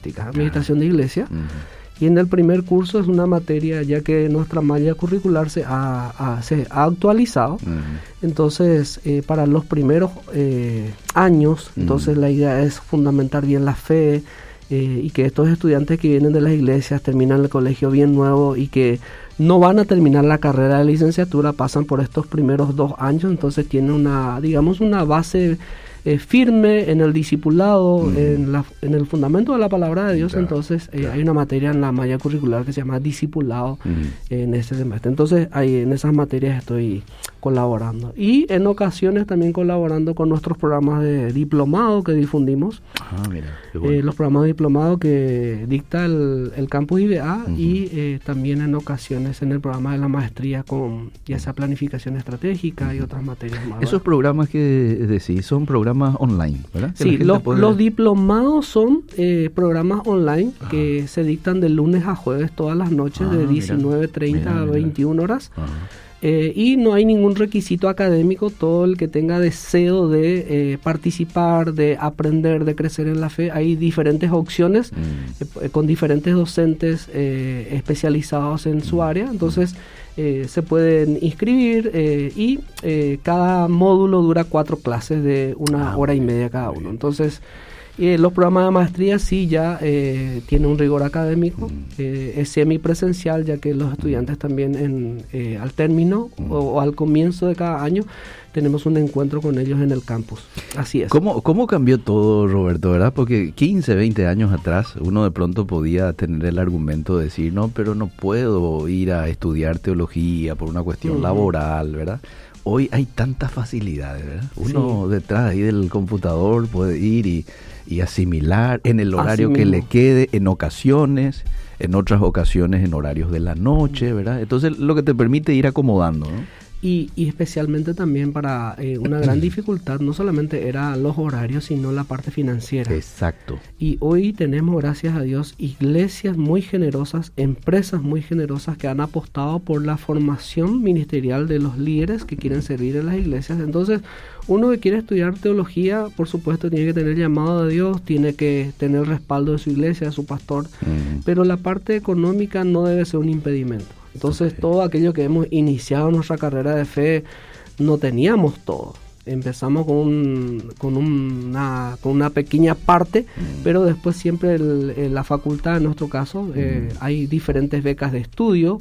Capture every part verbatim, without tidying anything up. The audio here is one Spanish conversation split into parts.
eclesiásticas, administración de iglesia. Uh-huh. Y en el primer curso es una materia, ya que nuestra malla curricular se ha, ha, se ha actualizado. Uh-huh. Entonces, eh, para los primeros eh, años, uh-huh. entonces la idea es fundamentar bien la fe, eh, y que estos estudiantes que vienen de las iglesias terminan el colegio bien nuevo y que no van a terminar la carrera de licenciatura, pasan por estos primeros dos años, entonces tienen una, digamos, una base eh, firme en el discipulado, uh-huh. en, la, en el fundamento de la palabra de Dios. Claro, entonces eh, claro. hay una materia en la malla curricular que se llama discipulado uh-huh. en este semestre. Entonces ahí en esas materias estoy colaborando y en ocasiones también colaborando con nuestros programas de diplomado que difundimos. Ah, mira, qué bueno. eh, los programas de diplomado que dicta el, el campus I B A uh-huh. y eh, también en ocasiones en el programa de la maestría con ya sea planificación estratégica uh-huh. y otras materias más. Esos programas que decís son programas online, ¿verdad? Que sí, los, puede... los diplomados son eh, programas online uh-huh. que se dictan de lunes a jueves todas las noches uh-huh. de diecinueve treinta a veintiuna horas. Uh-huh. Eh, y no hay ningún requisito académico. Todo el que tenga deseo de eh, participar, de aprender, de crecer en la fe, hay diferentes opciones mm. eh, con diferentes docentes eh, especializados en su área. Entonces eh, se pueden inscribir eh, y eh, cada módulo dura cuatro clases de una ah, hora y media cada uno. Entonces Eh, los programas de maestría sí ya eh, tienen un rigor académico, eh, es semipresencial, ya que los estudiantes también en, eh, al término o, o al comienzo de cada año tenemos un encuentro con ellos en el campus. Así es. ¿Cómo, cómo cambió todo, Roberto, verdad? Porque quince, veinte años atrás uno de pronto podía tener el argumento de decir, no, pero no puedo ir a estudiar teología por una cuestión uh-huh. laboral, ¿verdad? Hoy hay tantas facilidades, ¿verdad? Uno sí. detrás ahí del computador puede ir y, y asimilar en el horario que le quede, en ocasiones, en otras ocasiones en horarios de la noche, ¿verdad? Entonces lo que te permite ir acomodando, ¿no? Y, y especialmente también para eh, una gran dificultad, no solamente era los horarios, sino la parte financiera. Exacto. Y hoy tenemos, gracias a Dios, iglesias muy generosas, empresas muy generosas que han apostado por la formación ministerial de los líderes que quieren servir en las iglesias. Entonces, uno que quiere estudiar teología, por supuesto, tiene que tener llamado de Dios, tiene que tener el respaldo de su iglesia, de su pastor, uh-huh. pero la parte económica no debe ser un impedimento. Entonces, okay. todo aquello que hemos iniciado nuestra carrera de fe, no teníamos todo. Empezamos con, un, con, una, con una pequeña parte, mm. pero después siempre el, el, la facultad, en nuestro caso, mm. eh, hay diferentes becas de estudio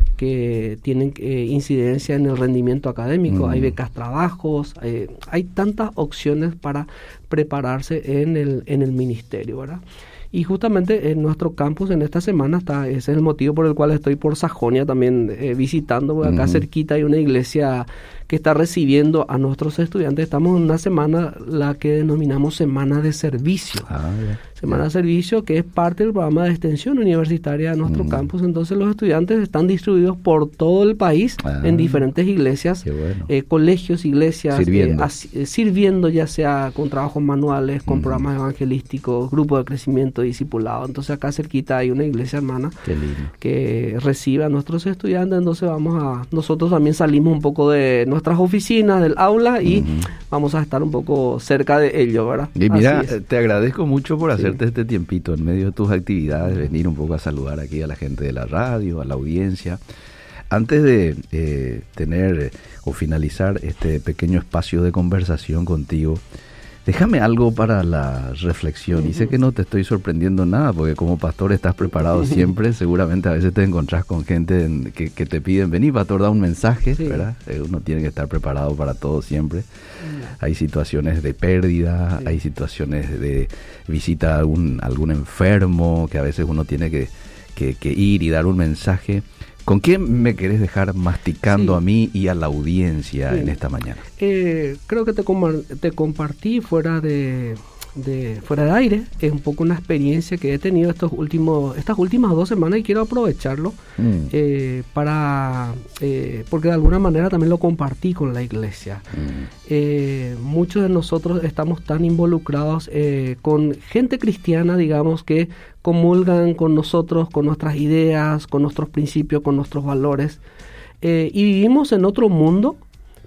que tienen eh, incidencia en el rendimiento académico, mm. hay becas trabajos, eh, hay tantas opciones para prepararse en el, en el ministerio, ¿verdad? Y justamente en nuestro campus en esta semana está, ese es el motivo por el cual estoy por Sajonia también eh, visitando, porque acá uh-huh. cerquita hay una iglesia que está recibiendo a nuestros estudiantes. Estamos en una semana, la que denominamos Semana de Servicio. Ah, yeah. Semana yeah. de Servicio, que es parte del programa de extensión universitaria de nuestro uh-huh. campus. Entonces los estudiantes están distribuidos por todo el país ah, en diferentes iglesias, bueno. eh, colegios, iglesias, sirviendo. Eh, as, eh, sirviendo ya sea con trabajos manuales, con uh-huh. programas evangelísticos, grupos de crecimiento, discipulado. Entonces acá cerquita hay una iglesia hermana que recibe a nuestros estudiantes. Entonces vamos a, nosotros también salimos un poco de nuestras oficinas, del aula, y uh-huh. vamos a estar un poco cerca de ello, ¿verdad? Y mira, te agradezco mucho por hacerte sí. este tiempito en medio de tus actividades, venir un poco a saludar aquí a la gente de la radio, a la audiencia. Antes de eh, tener eh, o finalizar este pequeño espacio de conversación contigo, déjame algo para la reflexión. Uh-huh. Y sé que no te estoy sorprendiendo nada, porque como pastor estás preparado uh-huh. siempre. Seguramente a veces te encontrás con gente en, que, que te piden, vení, pastor, da un mensaje, sí. ¿verdad? Eh, uno tiene que estar preparado para todo siempre. Uh-huh. Hay situaciones de pérdida, sí. hay situaciones de visita a algún, algún enfermo, que a veces uno tiene que, que, que ir y dar un mensaje. ¿Con quién me querés dejar masticando sí. a mí y a la audiencia sí. en esta mañana? Eh, creo que te, com- te compartí fuera de, de fuera de aire, es un poco una experiencia que he tenido estos últimos estas últimas dos semanas y quiero aprovecharlo mm. eh, para eh, porque de alguna manera también lo compartí con la iglesia. Mm. Eh, muchos de nosotros estamos tan involucrados eh, con gente cristiana, digamos, que comulgan con nosotros, con nuestras ideas, con nuestros principios, con nuestros valores, eh, y vivimos en otro mundo,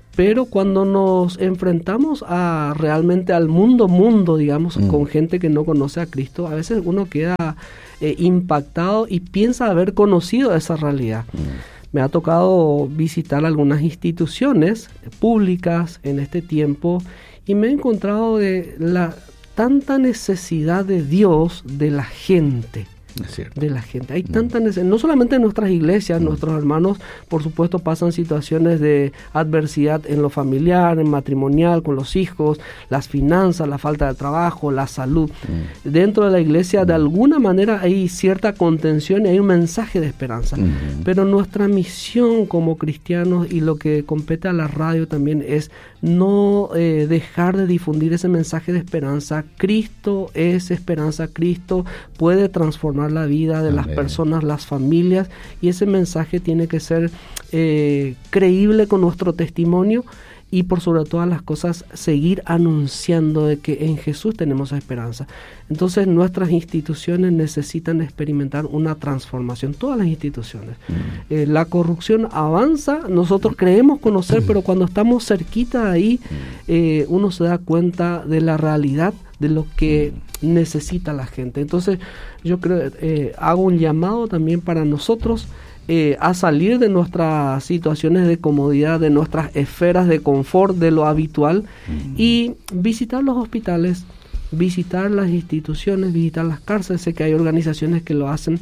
pero cuando nos enfrentamos a realmente al mundo, mundo, digamos, mm. con gente que no conoce a Cristo, a veces uno queda eh, impactado y piensa haber conocido esa realidad. Mm. Me ha tocado visitar algunas instituciones públicas en este tiempo y me he encontrado de la tanta necesidad de Dios de la gente. De la gente. Hay tanta necesidad, no solamente en nuestras iglesias, mm. nuestros hermanos, por supuesto, pasan situaciones de adversidad en lo familiar, en matrimonial, con los hijos, las finanzas, la falta de trabajo, la salud. Mm. Dentro de la iglesia, mm. de alguna manera, hay cierta contención y hay un mensaje de esperanza. Mm. Pero nuestra misión como cristianos y lo que compete a la radio también es no eh, dejar de difundir ese mensaje de esperanza. Cristo es esperanza, Cristo puede transformar la vida de Amén. Las personas, las familias, y ese mensaje tiene que ser eh, creíble con nuestro testimonio y por sobre todas las cosas seguir anunciando de que en Jesús tenemos esperanza. Entonces nuestras instituciones necesitan experimentar una transformación, todas las instituciones. Mm. Eh, la corrupción avanza, nosotros creemos conocer, pero cuando estamos cerquita de ahí, eh, uno se da cuenta de la realidad de lo que necesita la gente. Entonces yo creo, eh, hago un llamado también para nosotros Eh, a salir de nuestras situaciones de comodidad, de nuestras esferas de confort, de lo habitual, mm. y visitar los hospitales, visitar las instituciones, visitar las cárceles. Sé que hay organizaciones que lo hacen,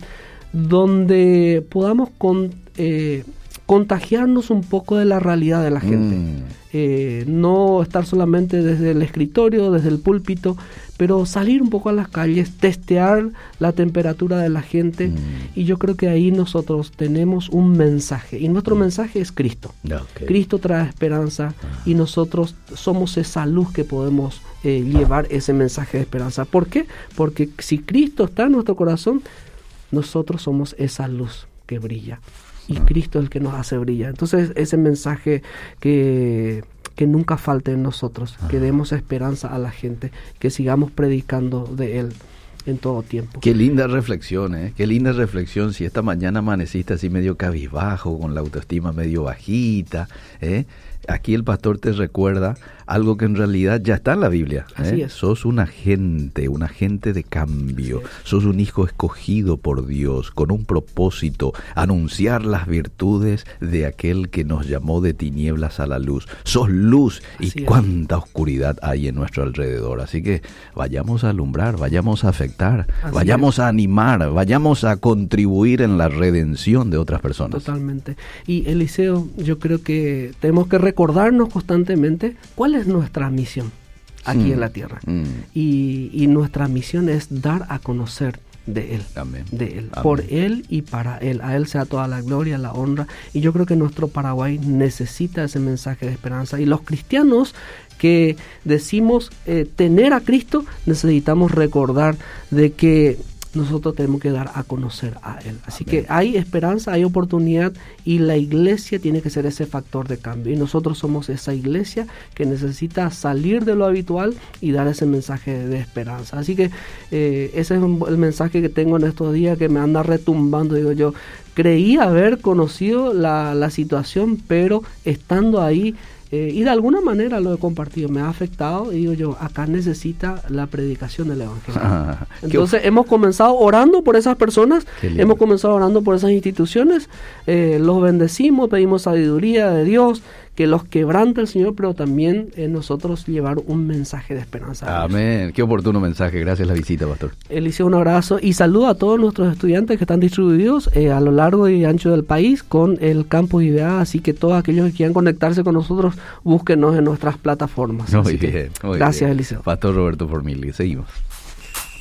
donde podamos con, eh, contagiarnos un poco de la realidad de la gente. Mm. Eh, no estar solamente desde el escritorio, desde el púlpito, pero salir un poco a las calles, testear la temperatura de la gente, mm. y yo creo que ahí nosotros tenemos un mensaje, y nuestro mm. mensaje es Cristo. Okay. Cristo trae esperanza, ah. y nosotros somos esa luz que podemos eh, llevar ese mensaje de esperanza. ¿Por qué? Porque si Cristo está en nuestro corazón, nosotros somos esa luz que brilla, y ah. Cristo es el que nos hace brillar. Entonces ese mensaje que... que nunca falte en nosotros, Ajá. que demos esperanza a la gente, que sigamos predicando de Él en todo tiempo. Qué linda reflexión, ¿eh? Qué linda reflexión. Si esta mañana amaneciste así medio cabizbajo, con la autoestima medio bajita, ¿eh? Aquí el pastor te recuerda algo que en realidad ya está en la Biblia. ¿eh? Así es. Sos un agente, un agente de cambio. Sos un hijo escogido por Dios, con un propósito, anunciar las virtudes de aquel que nos llamó de tinieblas a la luz. Sos luz, y Así cuánta es. oscuridad hay en nuestro alrededor. Así que vayamos a alumbrar, vayamos a afectar, Así vayamos es. a animar, vayamos a contribuir en la redención de otras personas. Totalmente. Y Eliseo, yo creo que tenemos que recordarnos constantemente cuál es nuestra misión aquí mm. en la tierra. Mm. Y, y nuestra misión es dar a conocer de Él, Amén. de Él, Amén. por Él y para Él. A Él sea toda la gloria, la honra. Y yo creo que nuestro Paraguay necesita ese mensaje de esperanza. Y los cristianos que decimos eh, tener a Cristo, necesitamos recordar de que nosotros tenemos que dar a conocer a Él. Así Amén. que hay esperanza, hay oportunidad, y la iglesia tiene que ser ese factor de cambio. Y nosotros somos esa iglesia que necesita salir de lo habitual y dar ese mensaje de esperanza. Así que eh, ese es un, el mensaje que tengo en estos días, que me anda retumbando. Digo yo, creí haber conocido la, la situación, pero estando ahí, Eh, y de alguna manera lo he compartido, me ha afectado, y digo yo, acá necesita la predicación del evangelio. Ah, Entonces hemos comenzado orando por esas personas, hemos comenzado orando por esas instituciones, eh, los bendecimos, pedimos sabiduría de Dios, que los quebrante el Señor, pero también en nosotros llevar un mensaje de esperanza. Amén. Qué oportuno mensaje. Gracias la visita, pastor. Eliseo, un abrazo y saludo a todos nuestros estudiantes que están distribuidos eh, a lo largo y ancho del país con el campus I B A, así que todos aquellos que quieran conectarse con nosotros, búsquenos en nuestras plataformas. Muy bien. Muy gracias, bien. Eliseo. Pastor Roberto Formigli. Seguimos.